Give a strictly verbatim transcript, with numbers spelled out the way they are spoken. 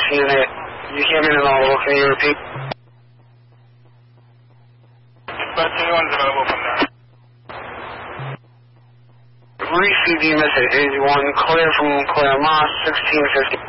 unit. You came in an audible. Can you repeat? But anyone's available from there. Received the message. one clear from Claremont, sixteen fifty.